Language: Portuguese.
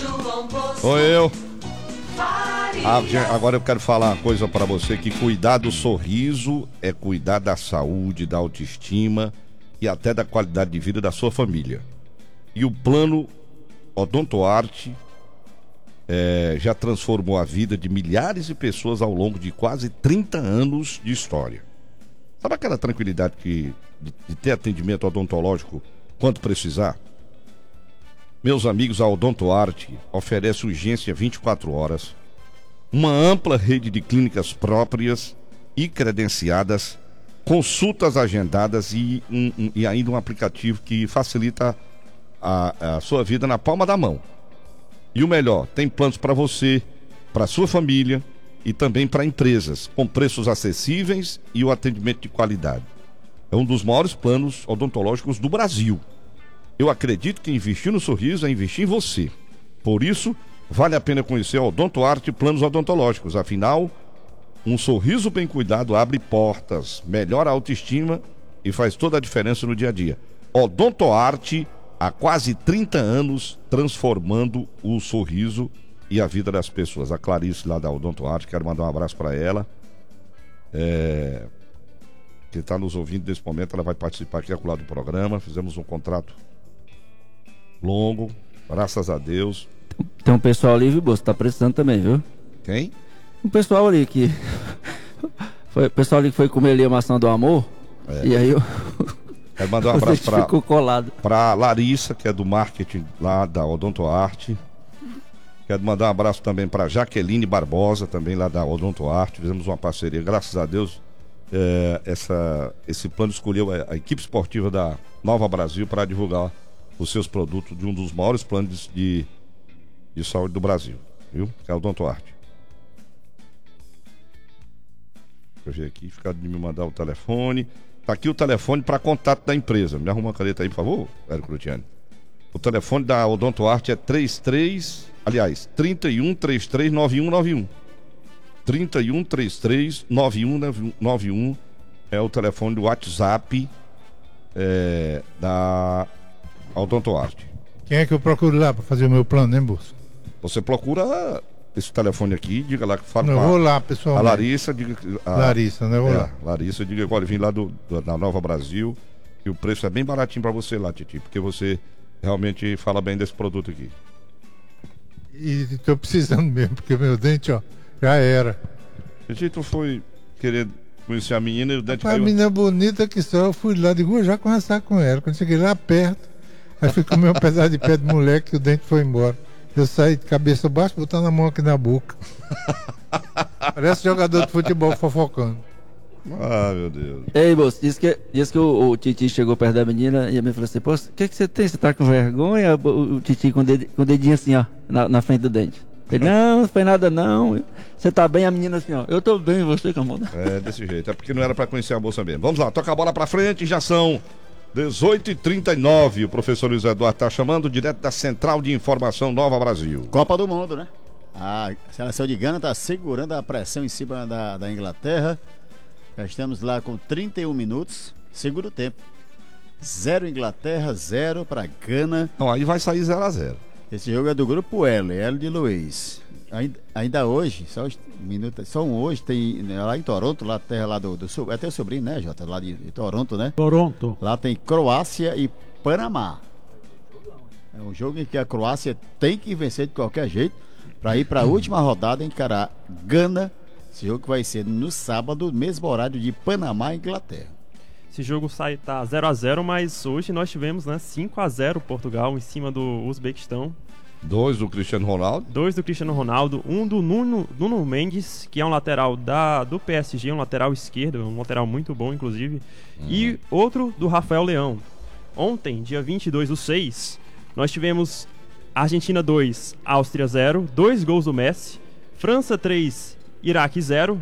Sou eu. Agora eu quero falar uma coisa para você, que cuidar do sorriso é cuidar da saúde, da autoestima e até da qualidade de vida da sua família. E o plano Odontoarte já transformou a vida de milhares de pessoas ao longo de quase 30 anos de história. Sabe aquela tranquilidade de ter atendimento odontológico quando precisar? Meus amigos, a Odontoarte oferece urgência 24 horas, uma ampla rede de clínicas próprias e credenciadas, consultas agendadas e ainda um aplicativo que facilita a sua vida na palma da mão. E o melhor, tem planos para você, para sua família e também para empresas, com preços acessíveis e o atendimento de qualidade. É um dos maiores planos odontológicos do Brasil. Eu acredito que investir no sorriso é investir em você. Por isso, vale a pena conhecer a Odontoarte Planos Odontológicos. Afinal, um sorriso bem cuidado abre portas, melhora a autoestima e faz toda a diferença no dia a dia. Odontoarte, há quase 30 anos, transformando o sorriso e a vida das pessoas. A Clarice lá da Odontoarte, quero mandar um abraço para ela. Que está nos ouvindo nesse momento, ela vai participar aqui do programa. Fizemos um contrato longo, graças a Deus. Tem um pessoal ali, viu, Bolso? Tá precisando também, viu? Quem? Um pessoal ali que... o pessoal ali que foi comer ali a maçã do amor. E aí eu... Quero mandar um abraço ficou colado. Pra Larissa, que é do marketing lá da Odontoarte. Quero mandar um abraço também pra Jaqueline Barbosa, também lá da Odontoarte. Fizemos uma parceria, graças a Deus. Esse plano escolheu a equipe esportiva da Nova Brasil para divulgar os seus produtos de um dos maiores planos de saúde do Brasil, viu? Que é o Odontoarte. Deixa eu ver aqui, ficar de me mandar o telefone. Tá aqui o telefone para contato da empresa. Me arruma uma caneta aí, por favor, Érico Crutiani. O telefone da Odontoarte é 31 33 9191. 31 33 9191 é o telefone do WhatsApp da Odontoarte. Quem é que eu procuro lá para fazer o meu plano, hein, Bolso? Você procura esse telefone aqui, diga lá que fala. Não, eu vou lá, pessoal. A Larissa, diga. Larissa, né? Eu vou lá. Larissa, diga que olha, vim lá da Nova Brasil e o preço é bem baratinho para você lá, Titi, porque você realmente fala bem desse produto aqui. E tô precisando mesmo, porque meu dente, ó, já era. Titi, tu foi querer conhecer a menina e o dente caiu. A menina bonita que só, eu fui lá, digo, vou já conversar com ela. Quando cheguei lá perto, aí fui comer um pedaço de pé de moleque que o dente foi embora. Eu saí de cabeça baixa, botando a mão aqui na boca. Parece jogador de futebol fofocando. Ah, meu Deus. Ei, moço, diz que o Titi chegou perto da menina e a menina falou assim: pô, o que você tem? Você tá com vergonha? O Titi com o dedinho assim, ó, na frente do dente. Ele, não foi nada não. Você tá bem? A menina assim, ó, eu tô bem, você, Camona. É desse jeito, é porque não era pra conhecer a moça mesmo. Vamos lá, toca a bola pra frente, já são 18h39. O professor Luiz Eduardo tá chamando direto da Central de Informação Nova Brasil. Copa do Mundo, né? A seleção de Gana tá segurando a pressão em cima da Inglaterra. Já estamos lá com 31 minutos, segundo tempo. 0 Inglaterra, 0 para Gana. Não, aí vai sair 0-0. Esse jogo é do grupo L de Luiz. Ainda hoje, só hoje, tem lá em Toronto, lá terra lá do sul, é teu sobrinho, né, Jota? Lá de Toronto, né? Toronto. Lá tem Croácia e Panamá. É um jogo em que a Croácia tem que vencer de qualquer jeito para ir para a última rodada e encarar Gana. Esse jogo que vai ser no sábado, mesmo horário de Panamá e Inglaterra. Esse jogo tá 0-0, mas hoje nós tivemos, né, 5-0 Portugal em cima do Uzbequistão. 2 do Cristiano Ronaldo. 2 do Cristiano Ronaldo, um do Nuno Mendes, que é um lateral do PSG, um lateral esquerdo, um lateral muito bom, inclusive. E outro do Rafael Leão. Ontem, dia 22/6, nós tivemos Argentina 2, Áustria 0, 2 gols do Messi, França 3, Iraque 0,